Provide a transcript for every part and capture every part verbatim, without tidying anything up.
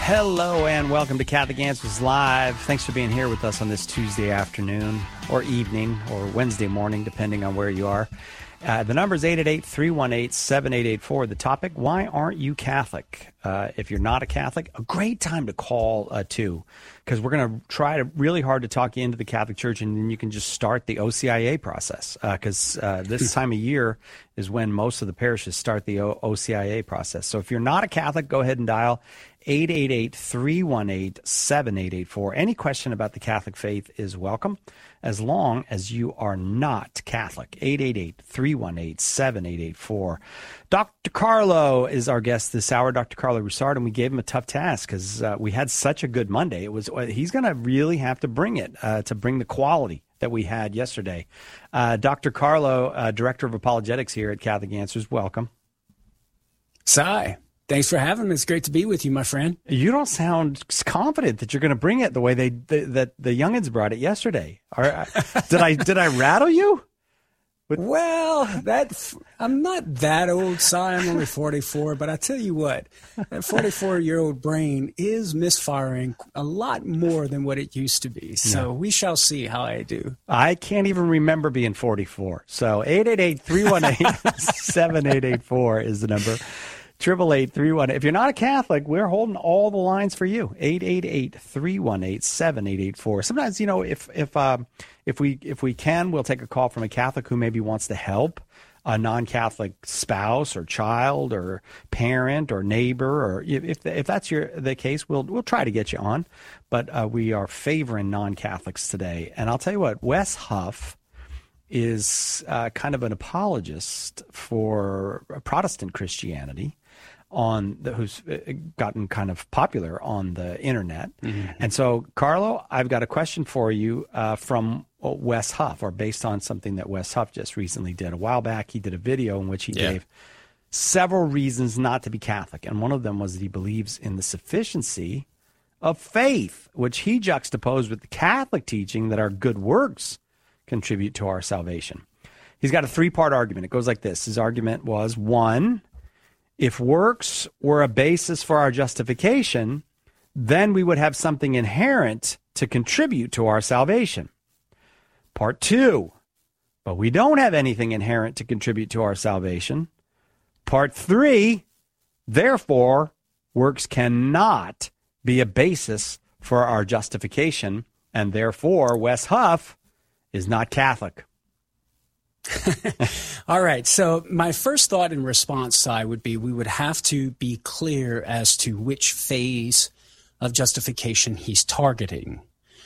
Hello and welcome to Catholic Answers Live. Thanks for being here with us on this Tuesday afternoon or evening or Wednesday morning, depending on where you are. Uh, the number is eight eight eight, three one eight, seven eight eight four. The topic, why aren't you Catholic? Uh, if you're not a Catholic, a great time to call, uh, too, because we're going to try to really hard to talk you into the Catholic Church, and then you can just start the O C I A process, because uh, uh, this time of year is when most of the parishes start the o- OCIA process. So if you're not a Catholic, go ahead and dial eight eight eight, three one eight, seven eight eight four. Any question about the Catholic faith is welcome, as long as you are not Catholic. eight eight eight, three one eight, seven eight eight four. Doctor Carlo is our guest this hour, Doctor Carlo Roussard, and we gave him a tough task because uh, we had such a good Monday. It was He's going to really have to bring it, uh, to bring the quality that we had yesterday. Uh, Doctor Carlo, uh, Director of Apologetics here at Catholic Answers, welcome. Cy. Thanks for having me. It's great to be with you, my friend. You don't sound confident that you're going to bring it the way they the, that the youngins brought it yesterday. Are, did I did I rattle you? With- well, that I'm not that old, Cy. I'm only forty-four, but I tell you what, that forty-four-year-old brain is misfiring a lot more than what it used to be. So yeah. We shall see how I do. I can't even remember being forty-four. So eight eight eight, three one eight, seven eight eight four is the number. Triple eight three one. If you're not a Catholic, we're holding all the lines for you. Eight eight eight three one eight seven eight eight four. Sometimes, you know, if if um, if we if we can, we'll take a call from a Catholic who maybe wants to help a non-Catholic spouse or child or parent or neighbor, or if if that's your the case, we'll we'll try to get you on. But uh, we are favoring non-Catholics today, and I'll tell you what, Wes Huff is uh, kind of an apologist for Protestant Christianity. On the, who's gotten kind of popular on the internet. Mm-hmm. And so, Carlo, I've got a question for you uh, from Wes Huff, or based on something that Wes Huff just recently did. A while back, he did a video in which he yeah. gave several reasons not to be Catholic. And one of them was that he believes in the sufficiency of faith, which he juxtaposed with the Catholic teaching that our good works contribute to our salvation. He's got a three-part argument. It goes like this. His argument was, one, if works were a basis for our justification, then we would have something inherent to contribute to our salvation. Part two, but we don't have anything inherent to contribute to our salvation. Part three, therefore, works cannot be a basis for our justification, and therefore, Wes Huff is not Catholic. All right. So my first thought in response, Cy, would be we would have to be clear as to which phase of justification he's targeting.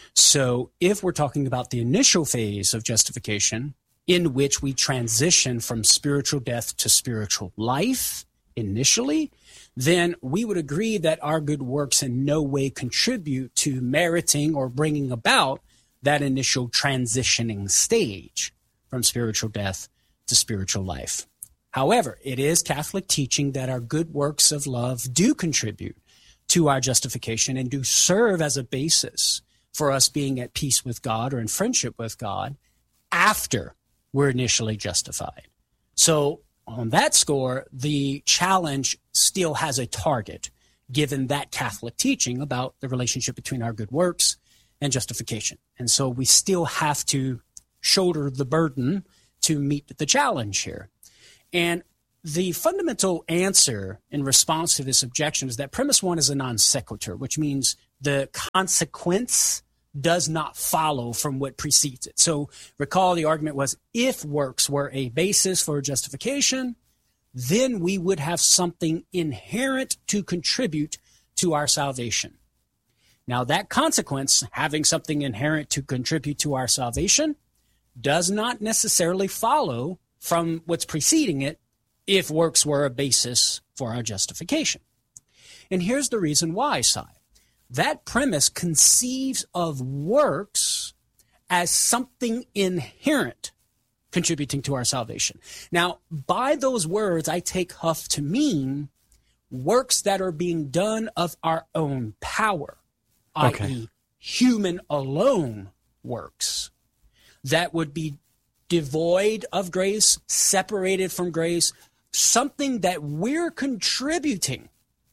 So if we're talking about the initial phase of justification, in which we transition from spiritual death to spiritual life initially, then we would agree that our good works in no way contribute to meriting or bringing about that initial transitioning stage from spiritual death to spiritual life. However, it is Catholic teaching that our good works of love do contribute to our justification and do serve as a basis for us being at peace with God or in friendship with God after we're initially justified. So on that score, the challenge still has a target, given that Catholic teaching about the relationship between our good works and justification. And so we still have to shoulder the burden to meet the challenge here. And the fundamental answer in response to this objection is that premise one is a non sequitur, which means the consequence does not follow from what precedes it. So recall the argument was, if works were a basis for justification, then we would have something inherent to contribute to our salvation. Now that consequence, having something inherent to contribute to our salvation, does not necessarily follow from what's preceding it if works were a basis for our justification. And here's the reason why, Cy. That premise conceives of works as something inherent contributing to our salvation. Now, by those words, I take Huff to mean works that are being done of our own power, okay. that is human alone works. That would be devoid of grace, separated from grace, something that we're contributing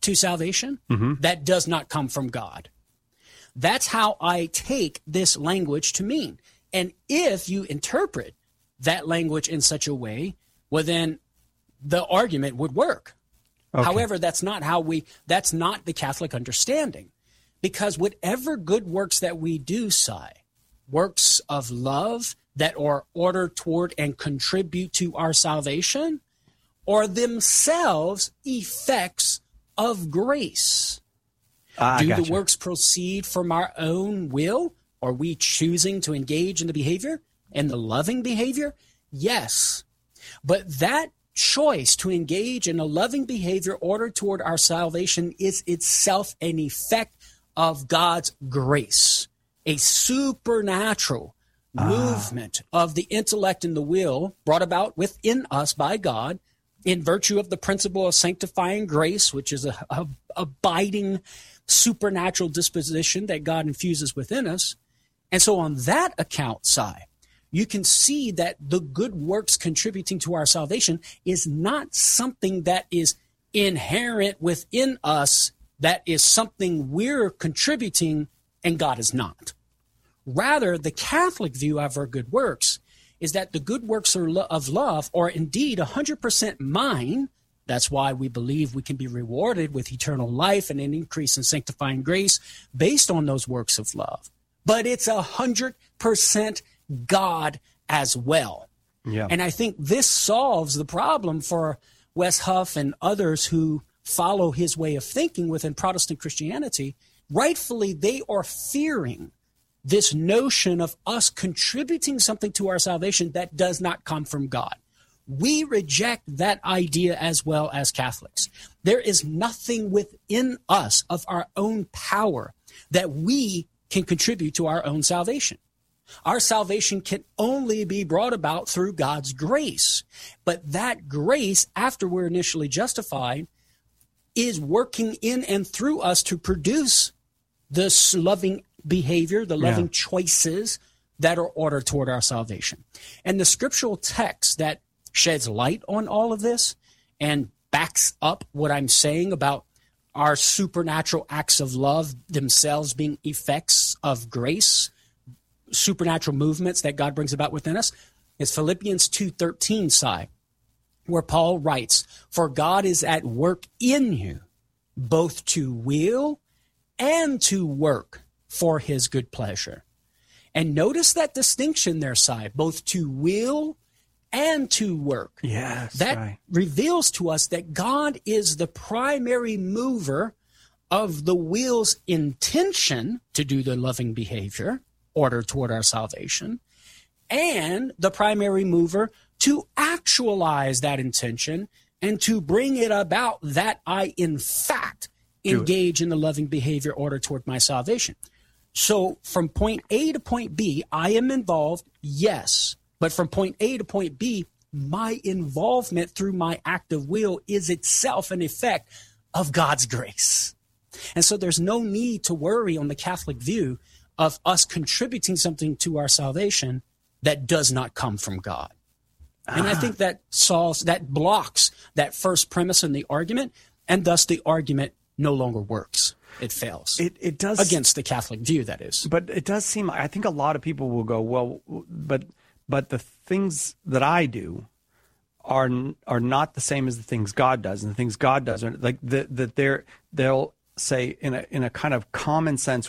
to salvation, Mm-hmm. that does not come from God. That's how I take this language to mean. And if you interpret that language in such a way, well, then the argument would work. Okay. However, that's not how we, that's not the Catholic understanding. Because whatever good works that we do, Cy, works of love that are ordered toward and contribute to our salvation, are themselves effects of grace. Ah, Do gotcha. the works proceed from our own will? Are we choosing to engage in the behavior and the loving behavior? Yes. But that choice to engage in a loving behavior ordered toward our salvation is itself an effect of God's grace, a supernatural ah. movement of the intellect and the will brought about within us by God in virtue of the principle of sanctifying grace, which is a, a abiding supernatural disposition that God infuses within us. And so on that account side, you can see that the good works contributing to our salvation is not something that is inherent within us, that is something we're contributing and God is not. Rather, the Catholic view of our good works is that the good works of love are indeed one hundred percent mine. That's why we believe we can be rewarded with eternal life and an increase in sanctifying grace based on those works of love. But it's one hundred percent God as well. Yeah. And I think this solves the problem for Wes Huff and others who follow his way of thinking within Protestant Christianity. Rightfully, they are fearing this notion of us contributing something to our salvation that does not come from God. We reject that idea as well as Catholics. There is nothing within us of our own power that we can contribute to our own salvation. Our salvation can only be brought about through God's grace. But that grace, after we're initially justified, is working in and through us to produce this loving behavior, the loving yeah. choices that are ordered toward our salvation. And the scriptural text that sheds light on all of this and backs up what I'm saying about our supernatural acts of love themselves being effects of grace, supernatural movements that God brings about within us, is Philippians two thirteen side, where Paul writes, "For God is at work in you, both to will and to work for his good pleasure." And notice that distinction there, side, both to will and to work. Yes, that right. reveals to us that God is the primary mover of the will's intention to do the loving behavior ordered toward our salvation, and the primary mover to actualize that intention and to bring it about that I, in fact, engage in the loving behavior ordered toward my salvation. So from point A to point B, I am involved, yes. But from point A to point B, my involvement through my act of will is itself an effect of God's grace. And so there's no need to worry on the Catholic view of us contributing something to our salvation that does not come from God. And I think that solves, that blocks that first premise in the argument, and thus the argument no longer works. It fails. It it does against the Catholic view, that is. But it does seem, I think a lot of people will go, well, but but the things that I do are are not the same as the things God does, and the things God does are like that that they're they'll say in a in a kind of common sense